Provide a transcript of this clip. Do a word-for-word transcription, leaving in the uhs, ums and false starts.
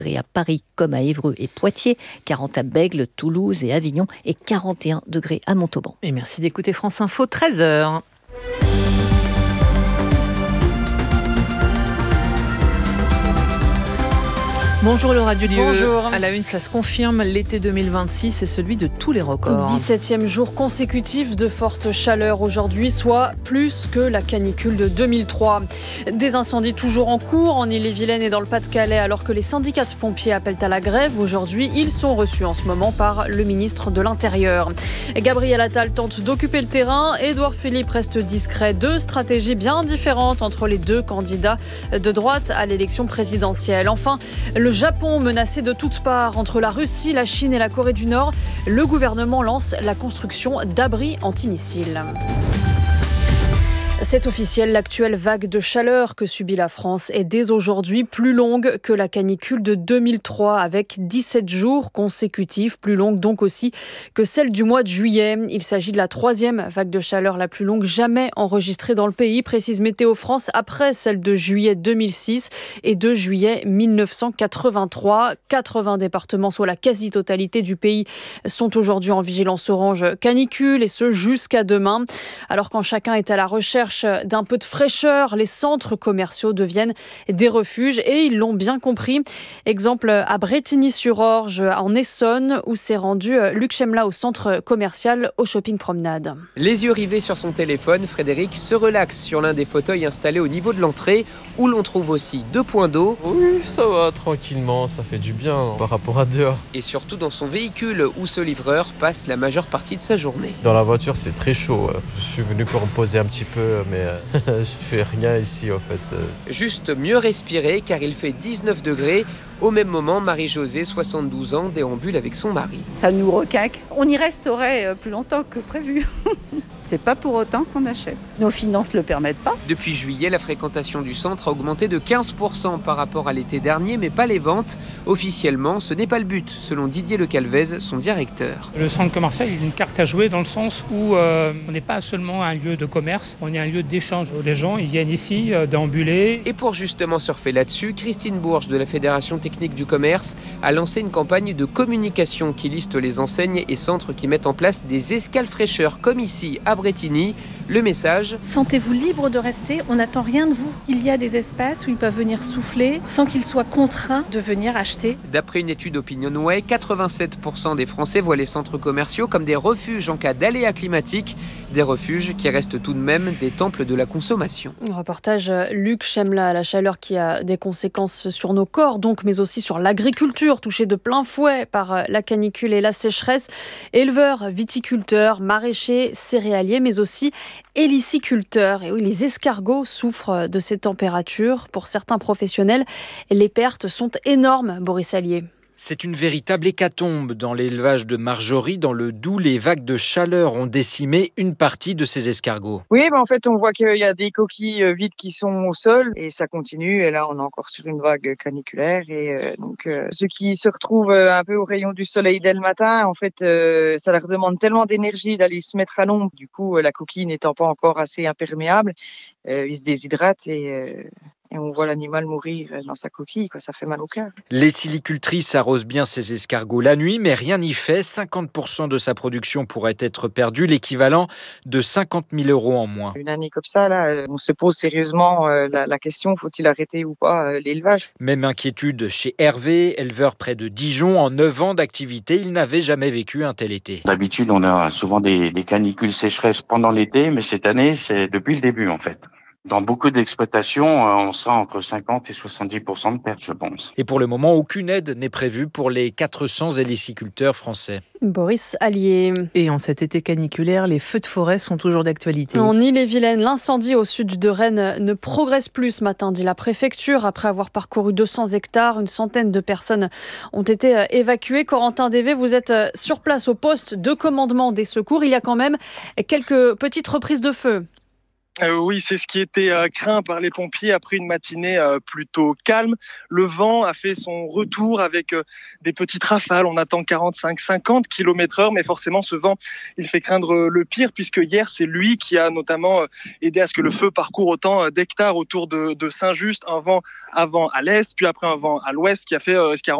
Et à Paris comme à Évreux et Poitiers, quarante à Bègles, Toulouse et Avignon et quarante et un degrés à Montauban. Et merci d'écouter France Info, treize heures. Bonjour Laura Dulieu. Bonjour. À la une, ça se confirme, l'été deux mille vingt-six est celui de tous les records. dix-septième jour consécutif de forte chaleur aujourd'hui, soit plus que la canicule de deux mille trois. Des incendies toujours en cours en Ille-et-Vilaine et dans le Pas-de-Calais, alors que les syndicats de pompiers appellent à la grève. Aujourd'hui, ils sont reçus en ce moment par le ministre de l'Intérieur. Gabriel Attal tente d'occuper le terrain. Édouard Philippe reste discret. Deux stratégies bien différentes entre les deux candidats de droite à l'élection présidentielle. Enfin, le Le Japon menacé de toutes parts entre la Russie, la Chine et la Corée du Nord. Le gouvernement lance la construction d'abris antimissiles. C'est officiel, l'actuelle vague de chaleur que subit la France est dès aujourd'hui plus longue que la canicule de deux mille trois, avec dix-sept jours consécutifs, plus longue donc aussi que celle du mois de juillet. Il s'agit de la troisième vague de chaleur la plus longue jamais enregistrée dans le pays, précise Météo France, après celle de juillet deux mille six et de juillet mille neuf cent quatre-vingt-trois. quatre-vingts départements, soit la quasi-totalité du pays, sont aujourd'hui en vigilance orange canicule, et ce jusqu'à demain. Alors quand chacun est à la recherche d'un peu de fraîcheur, les centres commerciaux deviennent des refuges, et ils l'ont bien compris. Exemple à Brétigny-sur-Orge, en Essonne, où s'est rendu Luc Chemla au centre commercial Au Shopping Promenade. Les yeux rivés sur son téléphone, Frédéric se relaxe sur l'un des fauteuils installés au niveau de l'entrée, où l'on trouve aussi deux points d'eau. Oui, ça va, tranquillement, ça fait du bien par rapport à dehors. Et surtout dans son véhicule, où ce livreur passe la majeure partie de sa journée. Dans la voiture, c'est très chaud. Je suis venu pour me poser un petit peu, mais je fais rien ici en fait. Juste mieux respirer, car il fait dix-neuf degrés. Au même moment, Marie-Josée, soixante-douze ans, déambule avec son mari. Ça nous requinque. On y resterait plus longtemps que prévu. C'est pas pour autant qu'on achète. Nos finances ne le permettent pas. Depuis juillet, la fréquentation du centre a augmenté de quinze pour cent par rapport à l'été dernier, mais pas les ventes. Officiellement, ce n'est pas le but, selon Didier Le Calvez, son directeur. Le centre commercial est une carte à jouer dans le sens où euh, on n'est pas seulement un lieu de commerce, on est un lieu d'échange. Les gens ils viennent ici euh, déambuler. Et pour justement surfer là-dessus, Christine Bourges de la Fédération technique du commerce a lancé une campagne de communication qui liste les enseignes et centres qui mettent en place des escales fraîcheurs, comme ici à Brétigny. Le message: sentez-vous libre de rester, on n'attend rien de vous. Il y a des espaces où ils peuvent venir souffler sans qu'ils soient contraints de venir acheter. D'après une étude OpinionWay, quatre-vingt-sept pour cent des Français voient les centres commerciaux comme des refuges en cas d'aléas climatiques, des refuges qui restent tout de même des temples de la consommation. Reportage Luc Chemla, la chaleur qui a des conséquences sur nos corps, donc, mais aussi sur l'agriculture, touchée de plein fouet par la canicule et la sécheresse. Éleveurs, viticulteurs, maraîchers, céréaliers, mais aussi héliciculteurs. Et oui, les escargots souffrent de ces températures. Pour certains professionnels, les pertes sont énormes, Boris Allier. C'est une véritable hécatombe dans l'élevage de Marjorie, dans le Doubs. Les vagues de chaleur ont décimé une partie de ces escargots. Oui, ben en fait, on voit qu'il y a des coquilles vides qui sont au sol et ça continue. Et là, on est encore sur une vague caniculaire. Et euh, donc, euh, ceux qui se retrouvent un peu au rayon du soleil dès le matin, en fait, euh, ça leur demande tellement d'énergie d'aller se mettre à l'ombre. Du coup, la coquille n'étant pas encore assez imperméable, euh, ils se déshydratent et... Euh, Et on voit l'animal mourir dans sa coquille, quoi. Ça fait mal au cœur. Les silicultrices arrosent bien ces escargots la nuit, mais rien n'y fait. cinquante pour cent de sa production pourrait être perdue, l'équivalent de cinquante mille euros en moins. Une année comme ça, là, on se pose sérieusement la, la question, faut-il arrêter ou pas l'élevage ? Même inquiétude chez Hervé, éleveur près de Dijon. En neuf ans d'activité, il n'avait jamais vécu un tel été. D'habitude, on a souvent des, des canicules sécheresses pendant l'été, mais cette année, c'est depuis le début en fait. Dans beaucoup d'exploitations, on sent entre cinquante et soixante-dix pour cent de pertes, je pense. Et pour le moment, aucune aide n'est prévue pour les quatre cents héliciculteurs français. Boris Allier. Et en cet été caniculaire, les feux de forêt sont toujours d'actualité. En Ille-et-Vilaine, l'incendie au sud de Rennes ne progresse plus ce matin, dit la préfecture. Après avoir parcouru deux cents hectares, une centaine de personnes ont été évacuées. Corentin Dévé, vous êtes sur place au poste de commandement des secours. Il y a quand même quelques petites reprises de feu. Euh, oui, c'est ce qui était euh, craint par les pompiers après une matinée euh, plutôt calme. Le vent a fait son retour avec euh, des petites rafales. On attend quarante-cinq à cinquante kilomètres heure, mais forcément ce vent, il fait craindre euh, le pire, puisque hier, c'est lui qui a notamment euh, aidé à ce que le feu parcourt autant euh, d'hectares autour de, de Saint-Just. Un vent avant à l'est, puis après un vent à l'ouest qui a fait euh, ce qui a